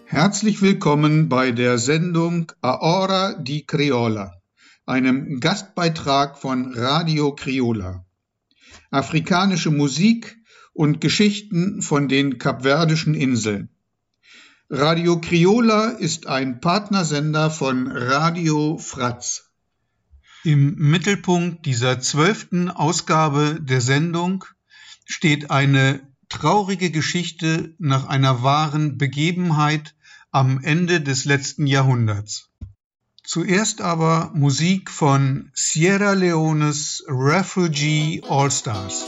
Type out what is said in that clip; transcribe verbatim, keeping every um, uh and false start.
Herzlich willkommen bei der Sendung A Hora di Criolla, einem Gastbeitrag von Radio Criolla. Afrikanische Musik und Geschichten von den Kapverdischen Inseln. Radio Criolla ist ein Partnersender von Radio Fratz. Im Mittelpunkt dieser zwölften Ausgabe der Sendung steht eine traurige Geschichte nach einer wahren Begebenheit am Ende des letzten Jahrhunderts. Zuerst aber Musik von Sierra Leones Refugee All Stars.